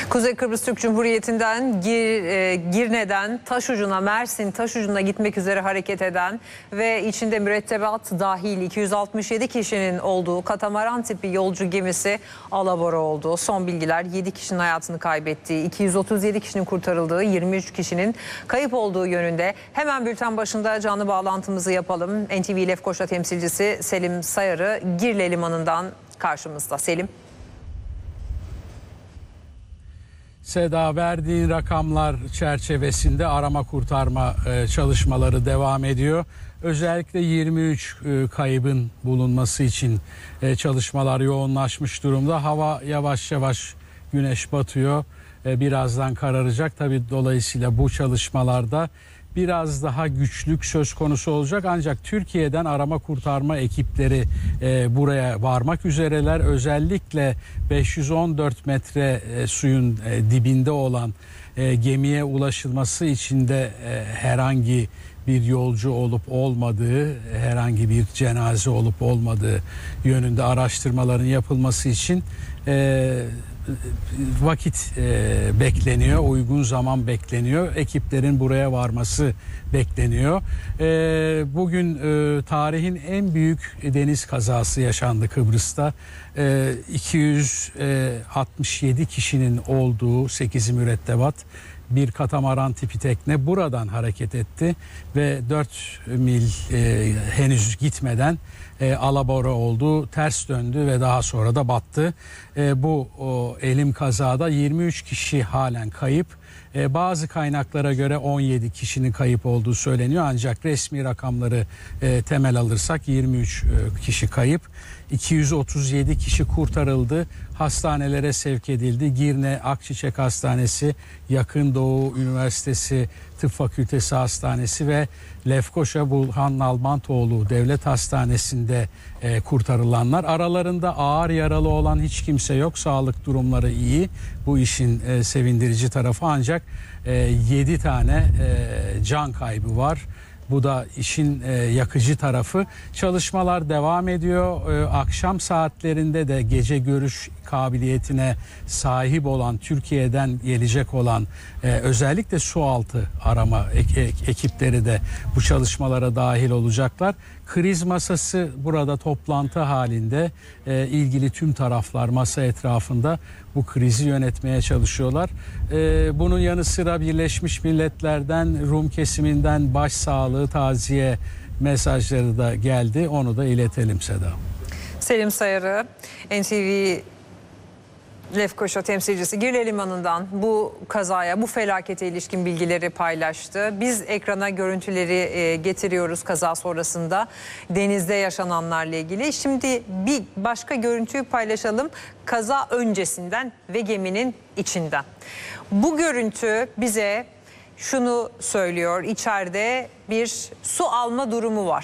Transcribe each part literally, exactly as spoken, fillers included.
Kuzey Kıbrıs Türk Cumhuriyeti'nden Gir, e, Girne'den Taşucu'na, Mersin Taşucu'na gitmek üzere hareket eden ve içinde mürettebat dahil iki yüz altmış yedi kişinin olduğu katamaran tipi yolcu gemisi alabora oldu. Son bilgiler yedi kişinin hayatını kaybettiği, iki yüz otuz yedi kişinin kurtarıldığı, yirmi üç kişinin kayıp olduğu yönünde. Hemen bülten başında canlı bağlantımızı yapalım. N T V Lefkoşa temsilcisi Selim Sayarı Girne Limanı'ndan karşımızda. Selim. Seda, verdiğin rakamlar çerçevesinde arama kurtarma çalışmaları devam ediyor. Özellikle yirmi üç kaybın bulunması için çalışmalar yoğunlaşmış durumda. Hava yavaş yavaş, güneş batıyor. Birazdan kararacak. Tabii dolayısıyla bu çalışmalarda biraz daha güçlük söz konusu olacak. Ancak Türkiye'den arama kurtarma ekipleri e, buraya varmak üzereler. Özellikle beş yüz on dört metre e, suyun e, dibinde olan e, gemiye ulaşılması için de e, herhangi bir yolcu olup olmadığı, herhangi bir cenaze olup olmadığı yönünde araştırmaların yapılması için e, vakit e, bekleniyor, uygun zaman bekleniyor. Ekiplerin buraya varması bekleniyor. E, bugün e, tarihin en büyük deniz kazası yaşandı Kıbrıs'ta. E, iki yüz altmış yedi kişinin olduğu sekiz mürettebat bir katamaran tipi tekne buradan hareket etti ve dört mil e, henüz gitmeden e, alabora oldu, ters döndü ve daha sonra da battı. E, bu o, elim kazada yirmi üç kişi halen kayıp. E, bazı kaynaklara göre on yedi kişinin kayıp olduğu söyleniyor, ancak resmi rakamları e, temel alırsak yirmi üç e, kişi kayıp. iki yüz otuz yedi kişi kurtarıldı, hastanelere sevk edildi. Girne Akçiçek Hastanesi, Yakın Doğu Üniversitesi Tıp Fakültesi Hastanesi ve Lefkoşa Burhan Nalbantoğlu Devlet Hastanesi'nde e, kurtarılanlar. Aralarında ağır yaralı olan hiç kimse yok. Sağlık durumları iyi. Bu işin e, sevindirici tarafı, ancak e, yedi tane e, can kaybı var. Bu da işin e, yakıcı tarafı. Çalışmalar devam ediyor. E, akşam saatlerinde de gece görüş kabiliyetine sahip olan, Türkiye'den gelecek olan e, özellikle sualtı arama ek, ek, ekipleri de bu çalışmalara dahil olacaklar. Kriz masası burada toplantı halinde, e, ilgili tüm taraflar masa etrafında bu krizi yönetmeye çalışıyorlar. E, bunun yanı sıra Birleşmiş Milletler'den, Rum kesiminden başsağlığı, taziye mesajları da geldi. Onu da iletelim Seda. Selim Sayarı, N T V Lefkoşa temsilcisi Girne Limanı'ndan bu kazaya, bu felakete ilişkin bilgileri paylaştı. Biz ekrana görüntüleri getiriyoruz kaza sonrasında denizde yaşananlarla ilgili. Şimdi bir başka görüntüyü paylaşalım kaza öncesinden ve geminin içinden. Bu görüntü bize şunu söylüyor: içeride bir su alma durumu var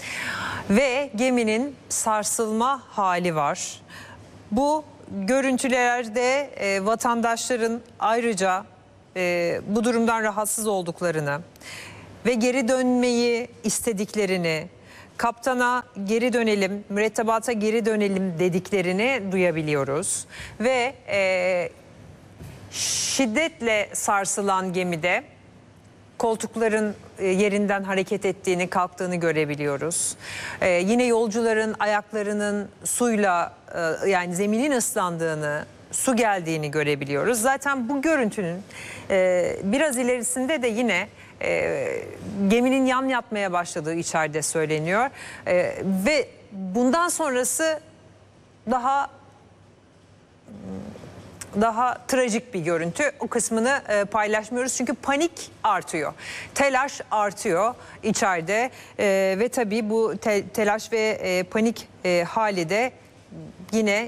ve geminin sarsılma hali var. Bu görüntülerde e, vatandaşların ayrıca e, bu durumdan rahatsız olduklarını ve geri dönmeyi istediklerini, kaptana geri dönelim, mürettebata geri dönelim dediklerini duyabiliyoruz. Ve e, şiddetle sarsılan gemide koltukların yerinden hareket ettiğini, kalktığını görebiliyoruz. Ee, yine yolcuların ayaklarının suyla, e, yani zeminin ıslandığını, su geldiğini görebiliyoruz. Zaten bu görüntünün e, biraz ilerisinde de yine e, geminin yan yatmaya başladığı içeride söyleniyor. E, ve bundan sonrası daha daha trajik bir görüntü. O kısmını e, paylaşmıyoruz çünkü panik artıyor. Telaş artıyor içeride e, ve tabii bu te, telaş ve e, panik e, hali de yine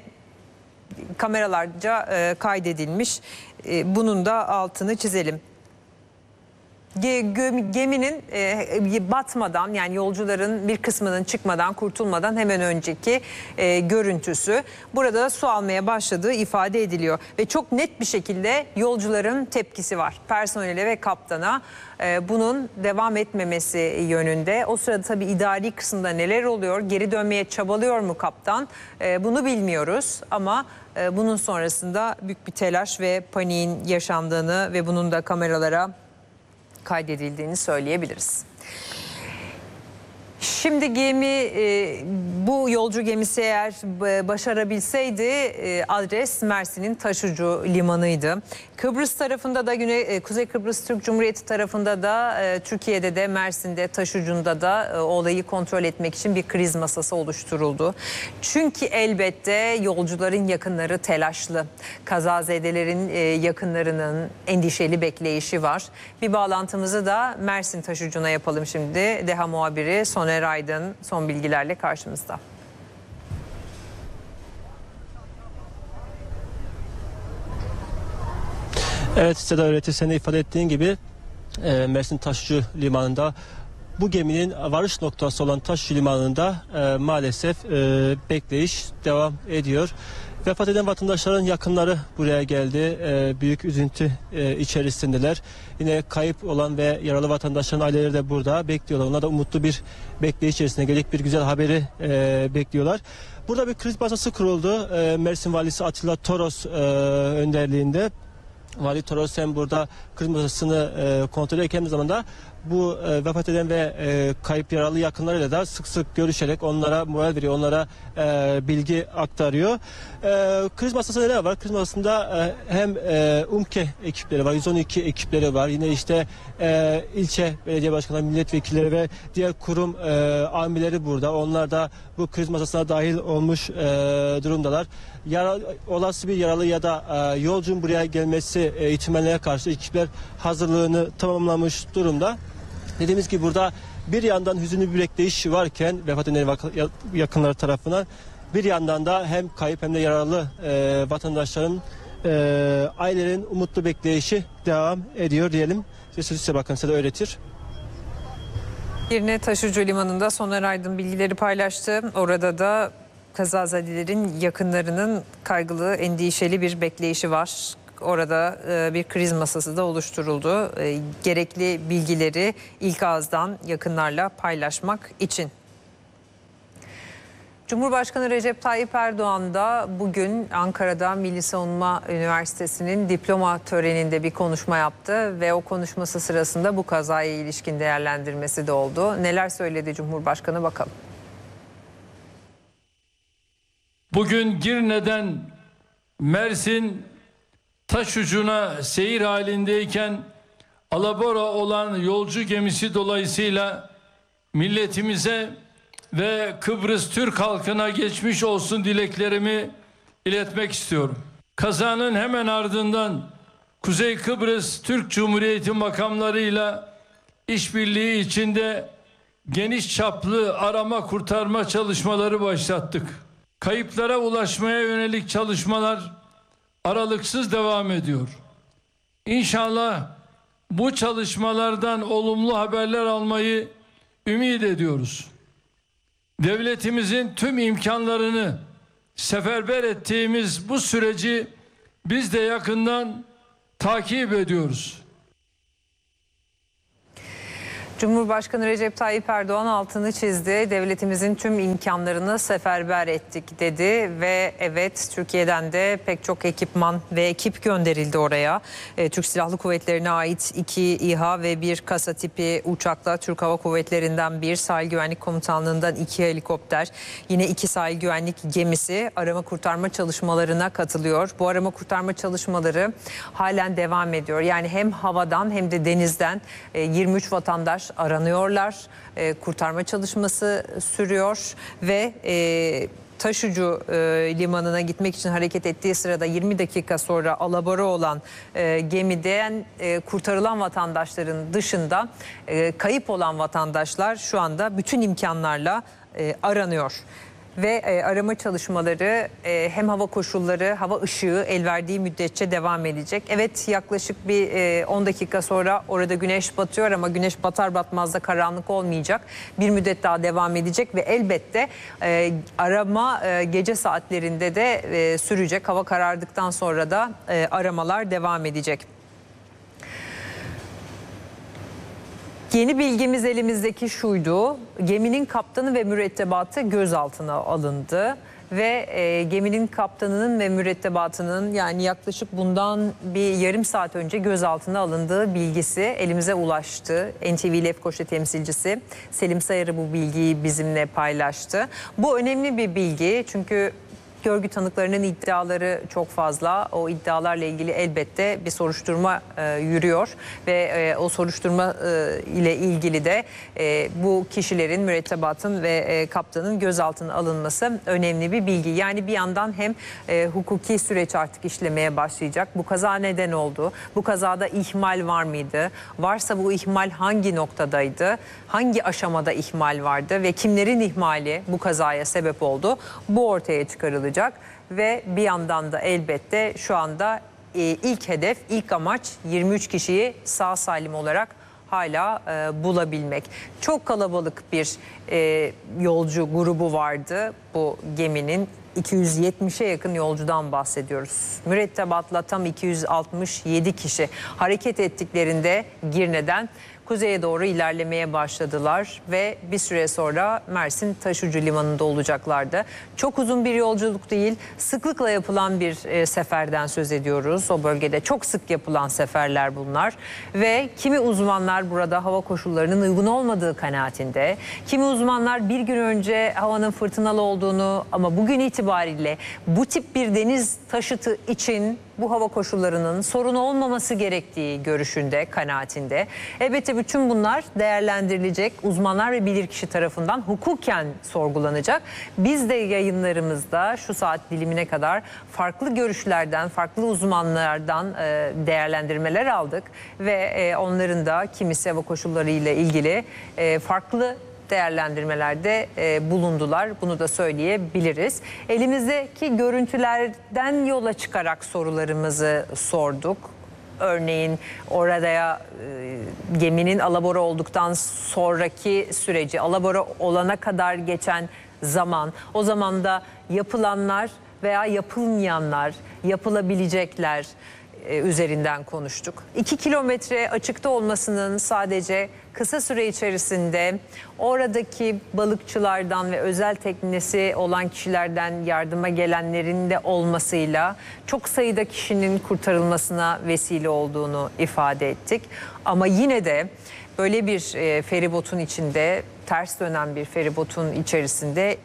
kameralarca e, kaydedilmiş. E, bunun da altını çizelim. Geminin e, batmadan, yani yolcuların bir kısmının çıkmadan, kurtulmadan hemen önceki e, görüntüsü. Burada su almaya başladığı ifade ediliyor ve çok net bir şekilde yolcuların tepkisi var. Personele ve kaptana e, bunun devam etmemesi yönünde. O sırada tabii idari kısımda neler oluyor? Geri dönmeye çabalıyor mu kaptan? E, bunu bilmiyoruz ama e, bunun sonrasında büyük bir telaş ve paniğin yaşandığını ve bunun da kameralara kaydedildiğini söyleyebiliriz. Şimdi gemi, e, bu yolcu gemisi eğer başarabilseydi e, adres Mersin'in Taşucu limanıydı. Kıbrıs tarafında da Güney, e, Kuzey Kıbrıs Türk Cumhuriyeti tarafında da e, Türkiye'de de Mersin'de Taşucu'nda da e, olayı kontrol etmek için bir kriz masası oluşturuldu. Çünkü elbette yolcuların yakınları telaşlı. Kazazedelerin e, yakınlarının endişeli bekleyişi var. Bir bağlantımızı da Mersin Taşucu'na yapalım şimdi. DEHA muhabiri Soner Aydın son bilgilerle karşımızda. Evet, Seda Öğreti, senin ifade ettiğin gibi e, Mersin Taşucu Limanı'nda bu geminin varış noktası olan Taşucu Limanı'nda e, maalesef e, bekleyiş devam ediyor. Vefat eden vatandaşların yakınları buraya geldi. E, büyük üzüntü e, içerisindeler. Yine kayıp olan ve yaralı vatandaşların aileleri de burada bekliyorlar. Onlar da umutlu bir bekleyiş içerisinde gelecek bir güzel haberi e, bekliyorlar. Burada bir kriz masası kuruldu. E, Mersin Valisi Atilla Toros e, önderliğinde. Vali Toros hem burada kriz masasını e, kontrol ederken aynı zamanda bu e, vefat eden ve e, kayıp yaralı yakınlarıyla da sık sık görüşerek onlara moral veriyor, onlara e, bilgi aktarıyor. E, kriz masasında neler var? Kriz masasında e, hem e, UMKE ekipleri var, yüz on iki ekipleri var. Yine işte e, ilçe belediye başkanları, milletvekilleri ve diğer kurum e, amirleri burada. Onlar da bu kriz masasına dahil olmuş e, durumdalar. Yara, olası bir yaralı ya da e, yolcunun buraya gelmesi e, ihtimallerine karşı ekipler hazırlığını tamamlamış durumda. Dediğimiz gibi burada bir yandan hüzünlü bir bekleyiş varken vefat eden yakınları tarafından, bir yandan da hem kayıp hem de yaralı e, vatandaşların e, ailelerin umutlu bekleyişi devam ediyor diyelim. Size bakın, size de öğretir. Yerine Taşucu Limanı'nda Soner Aydın bilgileri paylaştı. Orada da kazazedelerin yakınlarının kaygılı, endişeli bir bekleyişi var. Orada e, bir kriz masası da oluşturuldu. E, gerekli bilgileri ilk ağızdan yakınlarla paylaşmak için. Cumhurbaşkanı Recep Tayyip Erdoğan da bugün Ankara'da Milli Savunma Üniversitesi'nin diploma töreninde bir konuşma yaptı ve o konuşması sırasında bu kazaya ilişkin değerlendirmesi de oldu. Neler söyledi Cumhurbaşkanı, bakalım. Bugün Girne'den Mersin Taşucu'na seyir halindeyken alabora olan yolcu gemisi dolayısıyla milletimize ve Kıbrıs Türk halkına geçmiş olsun dileklerimi iletmek istiyorum. Kazanın hemen ardından Kuzey Kıbrıs Türk Cumhuriyeti makamlarıyla işbirliği içinde geniş çaplı arama kurtarma çalışmaları başlattık. Kayıplara ulaşmaya yönelik çalışmalar aralıksız devam ediyor. İnşallah bu çalışmalardan olumlu haberler almayı ümit ediyoruz. Devletimizin tüm imkanlarını seferber ettiğimiz bu süreci biz de yakından takip ediyoruz. Cumhurbaşkanı Recep Tayyip Erdoğan altını çizdi. Devletimizin tüm imkanlarını seferber ettik dedi ve evet, Türkiye'den de pek çok ekipman ve ekip gönderildi oraya. E, Türk Silahlı Kuvvetleri'ne ait iki İHA ve bir kasa tipi uçakla Türk Hava Kuvvetleri'nden bir, Sahil Güvenlik Komutanlığı'ndan iki helikopter, yine iki sahil güvenlik gemisi arama kurtarma çalışmalarına katılıyor. Bu arama kurtarma çalışmaları halen devam ediyor. Yani hem havadan hem de denizden e, yirmi üç vatandaş aranıyorlar. E, kurtarma çalışması sürüyor ve e, Taşucu e, limanına gitmek için hareket ettiği sırada yirmi dakika sonra alabora olan e, gemiden e, kurtarılan vatandaşların dışında e, kayıp olan vatandaşlar şu anda bütün imkanlarla e, aranıyor. Ve e, arama çalışmaları e, hem hava koşulları, hava ışığı el verdiği müddetçe devam edecek. Evet, yaklaşık bir e, on dakika sonra orada güneş batıyor ama güneş batar batmaz da karanlık olmayacak. Bir müddet daha devam edecek ve elbette e, arama e, gece saatlerinde de e, sürecek. Hava karardıktan sonra da e, aramalar devam edecek. Yeni bilgimiz elimizdeki şuydu: geminin kaptanı ve mürettebatı gözaltına alındı ve e, geminin kaptanının ve mürettebatının, yani yaklaşık bundan bir yarım saat önce gözaltına alındığı bilgisi elimize ulaştı. N T V Lefkoşa temsilcisi Selim Sayarı bu bilgiyi bizimle paylaştı. Bu önemli bir bilgi çünkü görgü tanıklarının iddiaları çok fazla. O iddialarla ilgili elbette bir soruşturma e, yürüyor ve e, o soruşturma e, ile ilgili de e, bu kişilerin, mürettebatın ve e, kaptanın gözaltına alınması önemli bir bilgi. Yani bir yandan hem e, hukuki süreç artık işlemeye başlayacak. Bu kaza neden oldu? Bu kazada ihmal var mıydı? Varsa bu ihmal hangi noktadaydı? Hangi aşamada ihmal vardı ve kimlerin ihmali bu kazaya sebep oldu? Bu ortaya çıkarılacak. Ve bir yandan da elbette şu anda e, ilk hedef, ilk amaç yirmi üç kişiyi sağ salim olarak hala e, bulabilmek. Çok kalabalık bir e, yolcu grubu vardı bu geminin. iki yüz yetmişe yakın yolcudan bahsediyoruz. Mürettebatla tam iki yüz altmış yedi kişi hareket ettiklerinde Girne'den kuzeye doğru ilerlemeye başladılar ve bir süre sonra Mersin Taşucu Limanı'nda olacaklardı. Çok uzun bir yolculuk değil, sıklıkla yapılan bir e, seferden söz ediyoruz. O bölgede çok sık yapılan seferler bunlar ve kimi uzmanlar burada hava koşullarının uygun olmadığı kanaatinde, kimi uzmanlar bir gün önce havanın fırtınalı olduğunu ama bugün itibariyle bu tip bir deniz taşıtı için bu hava koşullarının sorun olmaması gerektiği görüşünde, kanaatinde. Elbette bütün bunlar değerlendirilecek, uzmanlar ve bilirkişi tarafından hukuken sorgulanacak. Biz de yayınlarımızda şu saat dilimine kadar farklı görüşlerden, farklı uzmanlardan e, değerlendirmeler aldık ve e, onların da kimisi hava koşulları ile ilgili e, farklı değerlendirmelerde e, bulundular. Bunu da söyleyebiliriz. Elimizdeki görüntülerden yola çıkarak sorularımızı sorduk. Örneğin orada e, geminin alabora olduktan sonraki süreci, alabora olana kadar geçen zaman, o zamanda yapılanlar veya yapılmayanlar, yapılabilecekler e, üzerinden konuştuk. İki kilometre açıkta olmasının sadece kısa süre içerisinde oradaki balıkçılardan ve özel teknesi olan kişilerden yardıma gelenlerin de olmasıyla çok sayıda kişinin kurtarılmasına vesile olduğunu ifade ettik. Ama yine de böyle bir e, feribotun içinde, ters dönen bir feribotun içerisinde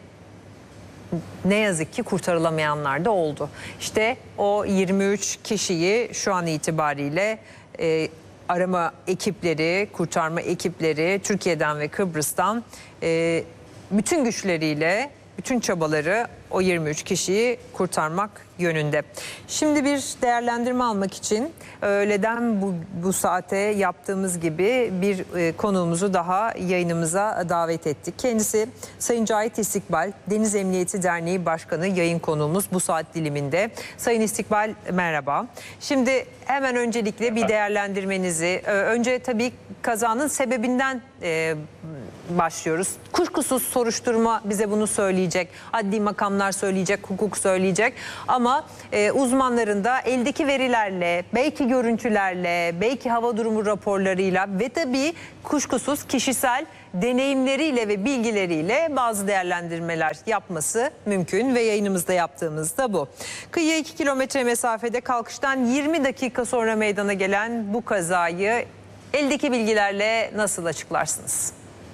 ne yazık ki kurtarılamayanlar da oldu. İşte o yirmi üç kişiyi şu an itibariyle e, arama ekipleri, kurtarma ekipleri Türkiye'den ve Kıbrıs'tan e, bütün güçleriyle, bütün çabaları o yirmi üç kişiyi kurtarmak yönünde. Şimdi bir değerlendirme almak için öğleden bu, bu saate yaptığımız gibi bir e, konuğumuzu daha yayınımıza davet ettik. Kendisi Sayın Cahit İstikbal, Deniz Emniyeti Derneği Başkanı, yayın konuğumuz bu saat diliminde. Sayın İstikbal, merhaba. Şimdi hemen öncelikle bir değerlendirmenizi, önce tabii kazanın sebebinden e, başlıyoruz. Kuşkusuz soruşturma bize bunu söyleyecek, adli makamlar söyleyecek, hukuk söyleyecek ama e, uzmanların da eldeki verilerle, belki görüntülerle, belki hava durumu raporlarıyla ve tabii kuşkusuz kişisel deneyimleriyle ve bilgileriyle bazı değerlendirmeler yapması mümkün ve yayınımızda yaptığımızda bu. Kıyıya iki kilometre mesafede kalkıştan yirmi dakika sonra meydana gelen bu kazayı eldeki bilgilerle nasıl açıklarsınız?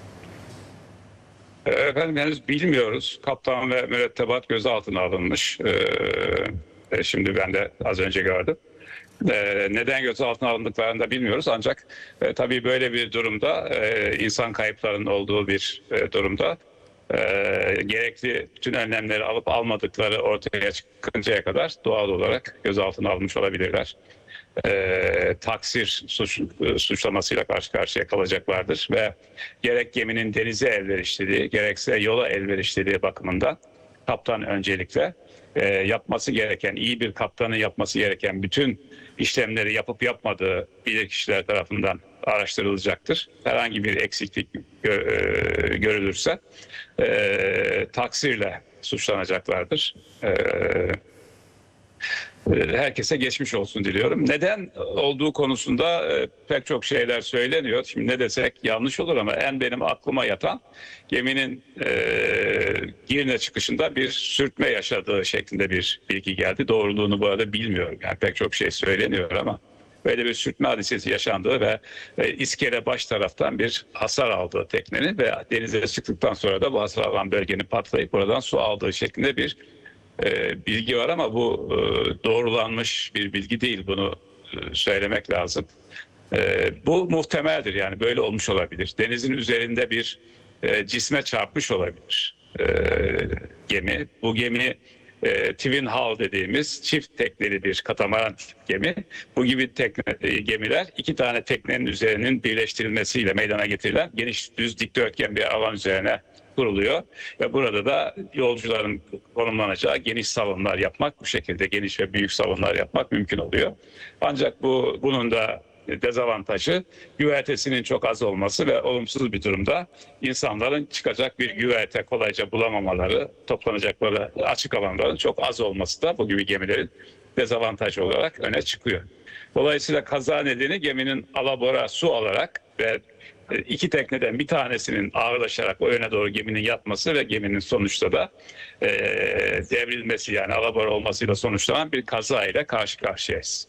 Efendim henüz bilmiyoruz. Kaptan ve mürettebat gözaltına alınmış. Ee, şimdi ben de az önce gördüm. Ee, neden gözaltına alındıklarını da bilmiyoruz. Ancak e, tabii böyle bir durumda, e, insan kayıplarının olduğu bir e, durumda e, gerekli bütün önlemleri alıp almadıkları ortaya çıkıncaya kadar doğal olarak gözaltına alınmış olabilirler. E, taksir suç, suçlamasıyla karşı karşıya kalacaklardır ve gerek geminin denize elverişliliği gerekse yola elverişliliği bakımından kaptan öncelikle e, yapması gereken, iyi bir kaptanın yapması gereken bütün işlemleri yapıp yapmadığı bilirkişiler tarafından araştırılacaktır. Herhangi bir eksiklik gö- e, görülürse e, taksirle suçlanacaklardır. E, Herkese geçmiş olsun diliyorum. Neden olduğu konusunda e, pek çok şeyler söyleniyor. Şimdi ne desek yanlış olur ama en benim aklıma yatan geminin e, Girne çıkışında bir sürtme yaşadığı şeklinde bir bilgi geldi. Doğruluğunu bu arada bilmiyorum. Yani pek çok şey söyleniyor ama böyle bir sürtme hadisesi yaşandığı ve e, iskele baş taraftan bir hasar aldığı teknenin ve denize çıktıktan sonra da bu hasar alan bölgenin patlayıp buradan su aldığı şeklinde bir E, bilgi var ama bu e, doğrulanmış bir bilgi değil. Bunu e, söylemek lazım. E, bu muhtemeldir, yani böyle olmuş olabilir. Denizin üzerinde bir e, cisme çarpmış olabilir e, gemi. Bu gemi e, twin hull dediğimiz çift tekneli bir katamaran gemi. Bu gibi tekne, e, gemiler iki tane teknenin üzerinin birleştirilmesiyle meydana getirilen geniş düz dikdörtgen bir alan üzerine kuruluyor ve burada da yolcuların konumlanacağı geniş salonlar yapmak, bu şekilde geniş ve büyük salonlar yapmak mümkün oluyor. Ancak bu bunun da dezavantajı güvertesinin çok az olması ve olumsuz bir durumda insanların çıkacak bir güverte kolayca bulamamaları, toplanacakları açık alanların çok az olması da bu gibi gemilerin dezavantajı olarak öne çıkıyor. Dolayısıyla kaza nedeni geminin alabora su alarak ve İki tekneden bir tanesinin ağırlaşarak o yöne doğru geminin yatması ve geminin sonuçta da e, devrilmesi, yani alabora olmasıyla sonuçlanan bir kaza ile karşı karşıyayız.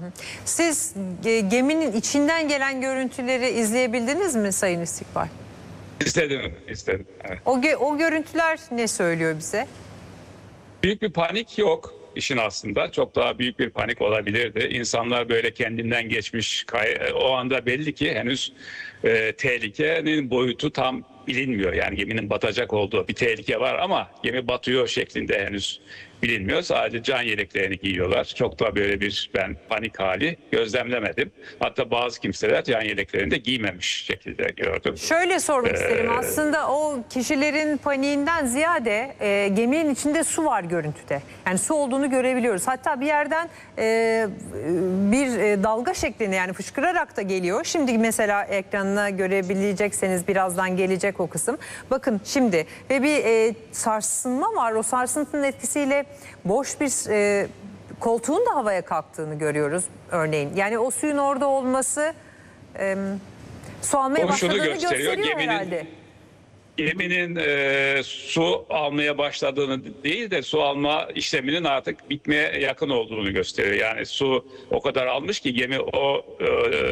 Siz e, geminin içinden gelen görüntüleri izleyebildiniz mi Sayın İstikbal? İstedim, istedim. Evet. O, gö- o görüntüler ne söylüyor bize? Büyük bir panik yok işin aslında. Çok daha büyük bir panik olabilirdi. İnsanlar böyle kendinden geçmiş, kay- o anda belli ki henüz e, tehlikenin boyutu tam bilinmiyor. Yani geminin batacak olduğu bir tehlike var ama gemi batıyor şeklinde henüz bilinmiyor. Sadece can yeleklerini giyiyorlar. Çok da böyle bir ben panik hali gözlemlemedim. Hatta bazı kimseler can yeleklerini de giymemiş şekilde gördüm. Şöyle sormak isterim. Aslında o kişilerin paniğinden ziyade e, geminin içinde su var görüntüde. Yani su olduğunu görebiliyoruz. Hatta bir yerden e, bir e, dalga şeklinde, yani fışkırarak da geliyor. Şimdi mesela ekranına görebilecekseniz birazdan gelecek o kısım. Bakın şimdi ve bir e, sarsılma var. O sarsıntının etkisiyle boş bir e, koltuğun da havaya kalktığını görüyoruz örneğin. Yani o suyun orada olması e, su almaya O şunu başladığını gösteriyor, gösteriyor geminin- herhalde. Geminin e, su almaya başladığını değil de su alma işleminin artık bitmeye yakın olduğunu gösteriyor. Yani su o kadar almış ki gemi o e,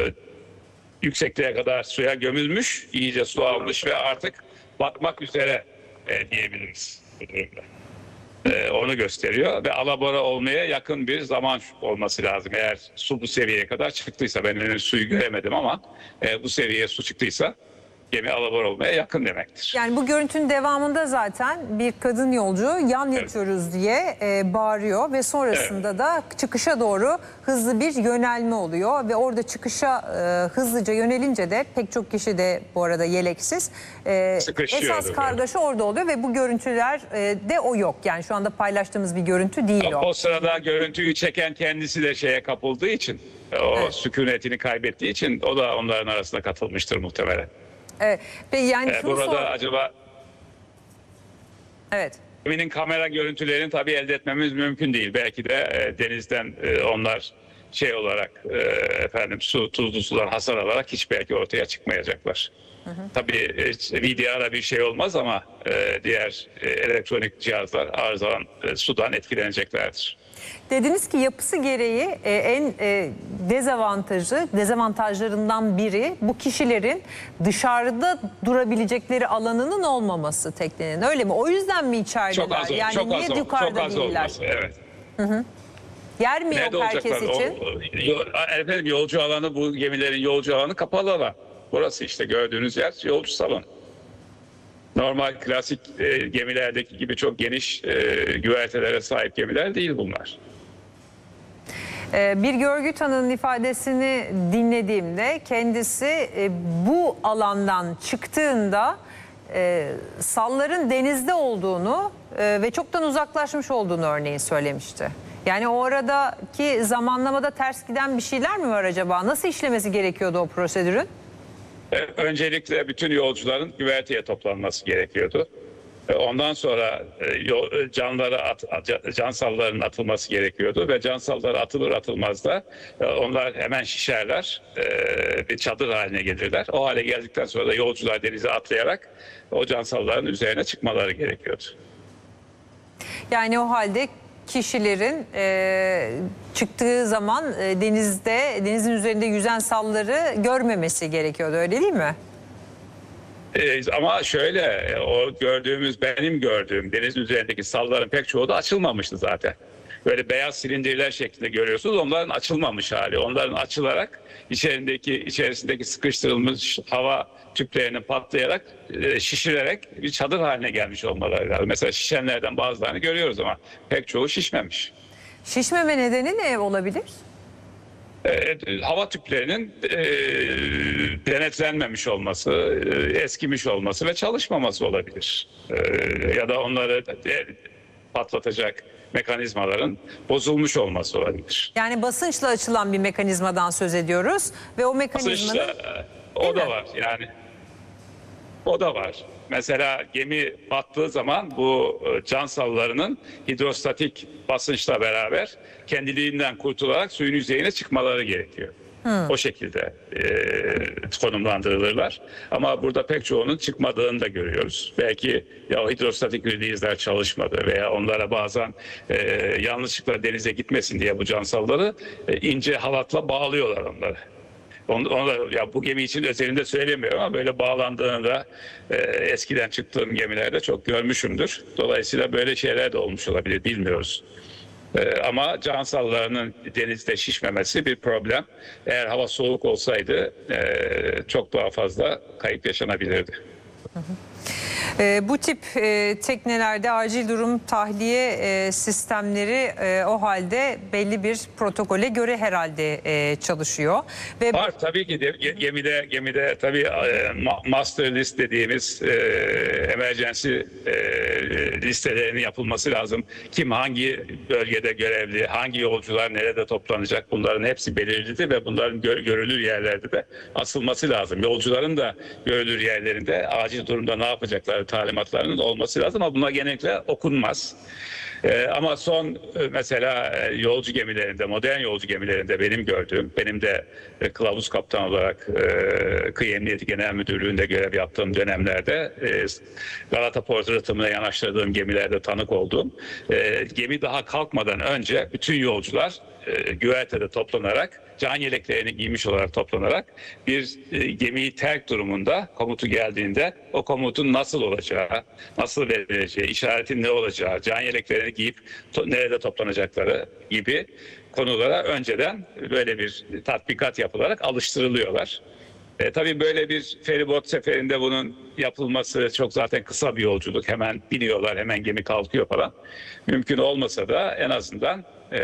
yüksekliğe kadar suya gömülmüş, iyice su almış ve artık batmak üzere e, diyebiliriz bu durumda. E, onu gösteriyor ve alabora olmaya yakın bir zaman olması lazım. Eğer su bu seviyeye kadar çıktıysa, ben henüz suyu göremedim ama e, bu seviyeye su çıktıysa gemi alabora olmaya yakın demektir. Yani bu görüntünün devamında zaten bir kadın yolcu yan yatıyoruz diye e, bağırıyor ve sonrasında da çıkışa doğru hızlı bir yönelme oluyor ve orada çıkışa e, hızlıca yönelince de pek çok kişi de bu arada yeleksiz e, Sıkışıyor esas da kargaşa orada oluyor ve bu görüntüler e, de o yok. Yani şu anda paylaştığımız bir görüntü değil o. O sırada görüntüyü çeken kendisi de şeye kapıldığı için, o Evet. sükunetini kaybettiği için o da onların arasında katılmıştır muhtemelen. Evet. Ve yani E, şunu burada sor- acaba Evet. geminin kamera görüntülerini tabii elde etmemiz mümkün değil. Belki de e, denizden e, onlar şey olarak e, efendim su tuzlu sudan hasar alarak hiç belki ortaya çıkmayacaklar. Hı hı. Tabii e, V D R'a bir şey olmaz ama e, diğer e, elektronik cihazlar arızalan e, sudan etkileneceklerdir. Dediniz ki yapısı gereği e, en e, dezavantajı, dezavantajlarından biri bu kişilerin dışarıda durabilecekleri alanının olmaması teknenin. Öyle mi? O yüzden mi içerideler? Çok az, yani çok niye az, yukarıda çok az değiller? olması, evet. Yer mi Nerede yok herkes olacaklar? için? O, o- efendim yolcu alanı, bu gemilerin yolcu alanı kapalı alan. Burası işte gördüğünüz yer yolcu salonu. Normal klasik e, gemilerdeki gibi çok geniş e, güvertelere sahip gemiler değil bunlar. Ee, bir görgü tanığının ifadesini dinlediğimde kendisi e, bu alandan çıktığında e, salların denizde olduğunu e, ve çoktan uzaklaşmış olduğunu örneğin söylemişti. Yani o aradaki zamanlamada ters giden bir şeyler mi var acaba? Nasıl işlemesi gerekiyordu o prosedürün? Öncelikle bütün yolcuların güverteye toplanması gerekiyordu. Ondan sonra canlara at, cansalların atılması gerekiyordu ve cansallar atılır atılmaz da onlar hemen şişerler, bir çadır haline gelirler. O hale geldikten sonra da yolcular denize atlayarak o cansalların üzerine çıkmaları gerekiyordu. Yani o halde kişilerin e, çıktığı zaman e, denizde denizin üzerinde yüzen salları görmemesi gerekiyordu, öyle değil mi? Ee, ama şöyle, o gördüğümüz, benim gördüğüm deniz üzerindeki salların pek çoğu da açılmamıştı zaten. Böyle beyaz silindirler şeklinde görüyorsunuz. Onların açılmamış hali. Onların açılarak içerisindeki içerisindeki sıkıştırılmış hava tüplerinin patlayarak, şişirerek bir çadır haline gelmiş olmaları lazım. Mesela şişenlerden bazılarını görüyoruz ama pek çoğu şişmemiş. Şişmeme nedeni ne olabilir? E, hava tüplerinin e, denetlenmemiş olması, e, eskimiş olması ve çalışmaması olabilir. E, ya da onları e, patlatacak mekanizmaların bozulmuş olması olabilir. Yani basınçla açılan bir mekanizmadan söz ediyoruz ve o mekanizmanın... Basınçla, o da var yani. O da var. Mesela gemi battığı zaman bu can sallarının hidrostatik basınçla beraber kendiliğinden kurtularak suyun yüzeyine çıkmaları gerekiyor. Hmm. O şekilde e, konumlandırılırlar. Ama burada pek çoğunun çıkmadığını da görüyoruz. Belki ya o hidrostatik release'ler çalışmadı veya onlara bazen e, yanlışlıkla denize gitmesin diye bu cansalları e, ince halatla bağlıyorlar onları. Onu, onu da, ya bu gemi için özelinde söylemiyorum ama böyle bağlandığını da e, eskiden çıktığım gemilerde çok görmüşümdür. Dolayısıyla böyle şeyler de olmuş olabilir, bilmiyoruz. E, ama cansallarının denizde şişmemesi bir problem. Eğer hava soğuk olsaydı e, çok daha fazla kayıp yaşanabilirdi. Hı hı. E, bu tip e, teknelerde acil durum tahliye e, sistemleri e, o halde belli bir protokole göre herhalde e, çalışıyor. Ve var tabii ki de gemide gemide tabii e, master list dediğimiz e, emergency e, listelerinin yapılması lazım. Kim hangi bölgede görevli, hangi yolcular nerede toplanacak, bunların hepsi belirlidir ve bunların gör, görülür yerlerde de asılması lazım. Yolcuların da görülür yerlerinde acil durumda ne yapacakları talimatlarının olması lazım ama bunlar genellikle okunmaz. Ee, ama son e, mesela e, yolcu gemilerinde, modern yolcu gemilerinde benim gördüğüm, benim de e, kılavuz kaptan olarak e, Kıyı Emniyeti Genel Müdürlüğü'nde görev yaptığım dönemlerde e, Galata Port rıhtımına yanaştırdığım gemilerde tanık olduğum, e, gemi daha kalkmadan önce bütün yolcular e, güvertede toplanarak, can yeleklerini giymiş olarak toplanarak bir e, gemiyi terk durumunda komutu geldiğinde o komutun nasıl olacağı, nasıl verileceği, işaretin ne olacağı, can yeleklerini giyip to- nerede toplanacakları gibi konulara önceden böyle bir tatbikat yapılarak alıştırılıyorlar. E, tabii böyle bir feribot seferinde bunun yapılması çok zaten kısa bir yolculuk. Hemen biniyorlar, hemen gemi kalkıyor falan. Mümkün olmasa da en azından e,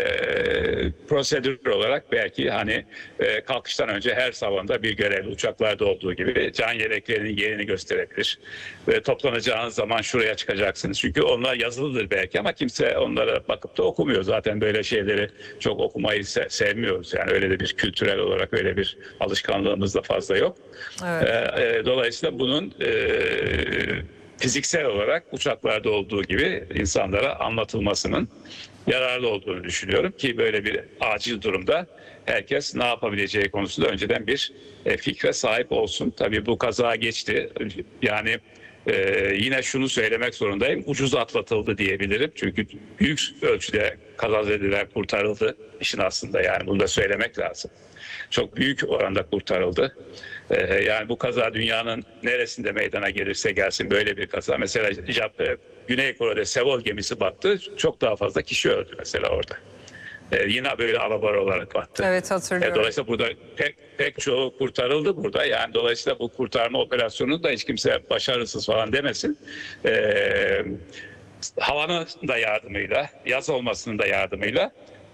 prosedür olarak belki hani e, kalkıştan önce her salonda bir görevli, uçaklarda olduğu gibi can yeleklerinin yerini gösterebilir. Ve toplanacağınız zaman şuraya çıkacaksınız. Çünkü onlar yazılıdır belki ama kimse onlara bakıp da okumuyor. Zaten böyle şeyleri çok okumayı se- sevmiyoruz. Yani öyle de bir kültürel olarak öyle bir alışkanlığımız da fazla yok. Evet. E, e, dolayısıyla bunun e, fiziksel olarak uçaklarda olduğu gibi insanlara anlatılmasının yararlı olduğunu düşünüyorum ki böyle bir acil durumda herkes ne yapabileceği konusunda önceden bir e, fikre sahip olsun. Tabii bu kaza geçti. Yani e, yine şunu söylemek zorundayım. Ucuz atlatıldı diyebilirim. Çünkü büyük ölçüde kazazedeler kurtarıldı işin aslında, yani bunu da söylemek lazım. Çok büyük oranda kurtarıldı. Ee, yani bu kaza dünyanın neresinde meydana gelirse gelsin böyle bir kaza. Mesela Jap- Güney Kore'de Seoul gemisi battı. Çok daha fazla kişi öldü mesela orada. Ee, yine böyle alabar olarak battı. Evet, hatırlıyorum. Ee, dolayısıyla burada pek, pek çoğu kurtarıldı burada. Yani dolayısıyla bu kurtarma operasyonu da hiç kimse başarısız falan demesin. Ee, havanın da yardımıyla, yaz olmasının da yardımıyla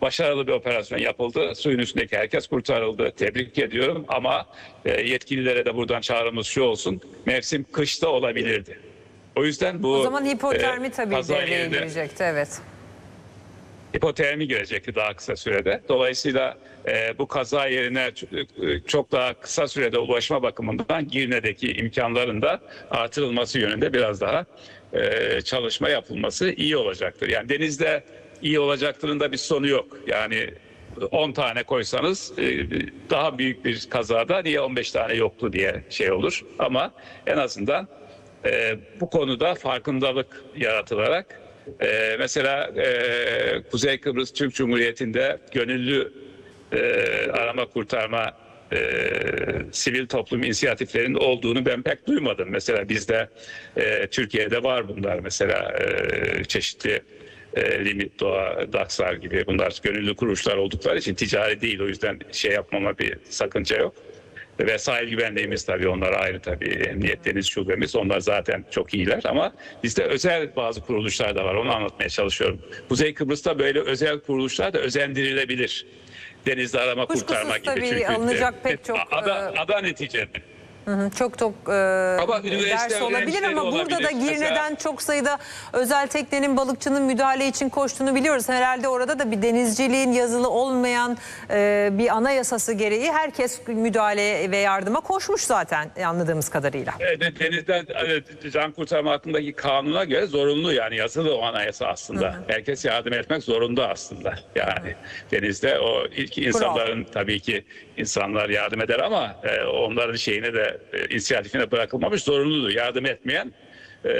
başarılı bir operasyon yapıldı. Suyun üstündeki herkes kurtarıldı. Tebrik ediyorum ama e, yetkililere de buradan çağrımız şu olsun. Mevsim kışta olabilirdi. O yüzden bu O zaman hipotermi e, tabii kaza devreye yerine- girecekti, evet. hipotermi gelecekti daha kısa sürede. Dolayısıyla e, bu kaza yerine ç- e, çok daha kısa sürede ulaşma bakımından Girne'deki imkanların da artırılması yönünde biraz daha e, çalışma yapılması iyi olacaktır. Yani denizde iyi olacaktırın da bir sonu yok. Yani on tane koysanız e, daha büyük bir kazada niye on beş tane yoktu diye şey olur. Ama en azından e, bu konuda farkındalık yaratılarak Ee, mesela e, Kuzey Kıbrıs Türk Cumhuriyeti'nde gönüllü e, arama kurtarma e, sivil toplum inisiyatiflerinin olduğunu ben pek duymadım. Mesela bizde e, Türkiye'de var bunlar, mesela e, çeşitli e, Limit Doğa, Daksar gibi bunlar gönüllü kuruluşlar oldukları için ticari değil, o yüzden şey yapmama bir sakınca yok. Ve sahil güvenliğimiz tabii, onlar ayrı tabii. Emniyet Deniz Şubemiz, onlar zaten çok iyiler ama bizde özel bazı kuruluşlar da var, onu anlatmaya çalışıyorum. Kuzey Kıbrıs'ta böyle özel kuruluşlar da özendirilebilir. Denizde arama Kuşkusuz kurtarma gibi. tabii Çünkü alınacak pek çok, ada, e, ada neticede. Hı hı, Çok çok e, üniversite ders olabilir öğrencileri ama burada da olabilir. Girne'den Mesela- çok sayıda özel teknenin balıkçının müdahale için koştuğunu biliyoruz. Herhalde orada da bir denizciliğin yazılı olmayan e, bir anayasası gereği herkes müdahaleye ve yardıma koşmuş zaten anladığımız kadarıyla. Evet, denizden evet, can kurtarma hakkındaki kanuna göre zorunlu, yani yazılı o anayasa aslında. Hı hı. Herkes yardım etmek zorunda aslında. Yani denizde o ilk insanların tabii ki insanlar yardım eder ama e, onların şeyine de e, inisiyatifine bırakılmamış, zorunludur. Yardım etmeyen e,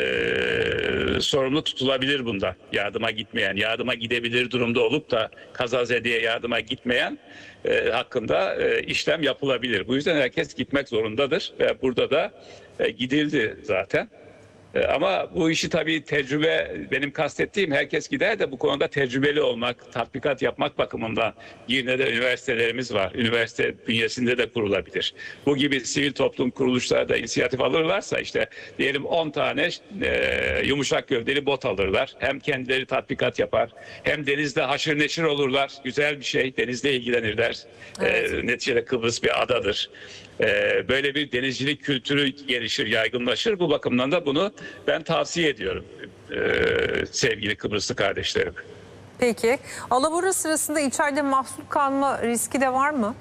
sorumlu tutulabilir bunda. Yardıma gitmeyen, yardıma gidebilir durumda olup da kazazedeye yardıma gitmeyen e, hakkında e, işlem yapılabilir. Bu yüzden herkes gitmek zorundadır ve burada da e, gidildi zaten. E, Ama bu işi tabii tecrübe, benim kastettiğim herkes gider de bu konuda tecrübeli olmak, tatbikat yapmak bakımından Girne'de üniversitelerimiz var. Üniversite bünyesinde de kurulabilir. Bu gibi sivil toplum kuruluşları da inisiyatif alırlarsa işte diyelim on tane e, yumuşak gövdeli bot alırlar. Hem kendileri tatbikat yapar hem denizde haşır neşir olurlar. Güzel bir şey, denizle ilgilenirler. Evet. E, neticede Kıbrıs bir adadır. Ee, böyle bir denizcilik kültürü gelişir, yaygınlaşır. Bu bakımdan da bunu ben tavsiye ediyorum ee, sevgili Kıbrıslı kardeşlerim. Peki alabora sırasında içeride mahsur kalma riski de var mı?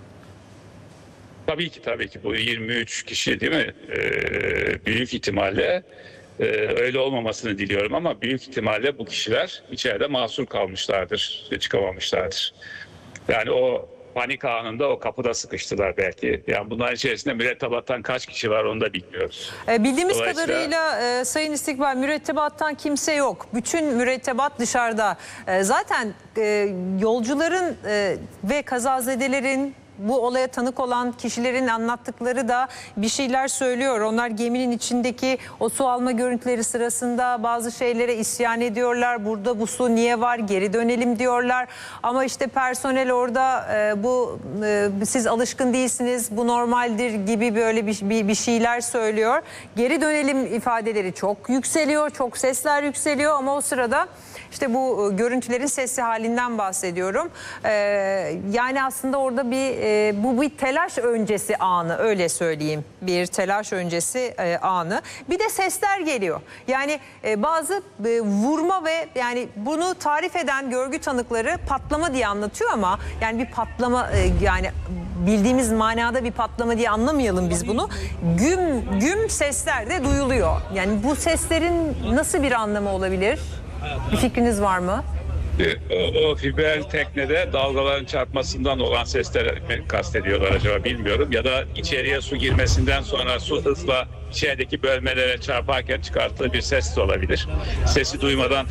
Tabii ki tabii ki bu yirmi üç kişi değil mi? Ee, büyük ihtimalle e, öyle olmamasını diliyorum ama büyük ihtimalle bu kişiler içeride mahsur kalmışlardır, çıkamamışlardır. Yani o panik anında o kapıda sıkıştılar belki. Yani bunların içerisinde mürettebattan kaç kişi var onu da bilmiyoruz. E, bildiğimiz Dolayısıyla- kadarıyla e, Sayın İstikbal, mürettebattan kimse yok. Bütün mürettebat dışarıda. E, zaten e, yolcuların e, ve kazazedelerin, bu olaya tanık olan kişilerin anlattıkları da bir şeyler söylüyor. Onlar geminin içindeki o su alma görüntüleri sırasında bazı şeylere isyan ediyorlar. Burada bu su niye var? Geri dönelim diyorlar. Ama işte personel orada e, bu e, siz alışkın değilsiniz, bu normaldir gibi böyle bir, bir, bir şeyler söylüyor. Geri dönelim ifadeleri çok yükseliyor, çok sesler yükseliyor ama o sırada işte bu görüntülerin sesli halinden bahsediyorum. Ee, yani aslında orada bir e, bu bir telaş öncesi anı, öyle söyleyeyim. Bir telaş öncesi e, anı. Bir de sesler geliyor. Yani e, bazı e, vurma ve yani bunu tarif eden görgü tanıkları patlama diye anlatıyor ama yani bir patlama e, yani bildiğimiz manada bir patlama diye anlamayalım biz bunu. Güm güm sesler de duyuluyor. Yani bu seslerin nasıl bir anlamı olabilir? Bir fikriniz var mı? O, o fiber teknede dalgaların çarpmasından olan sesleri mi kastediyorlar acaba bilmiyorum. Ya da içeriye su girmesinden sonra su hızla içerideki bölmelere çarparken çıkarttığı bir ses de olabilir. Sesi duymadan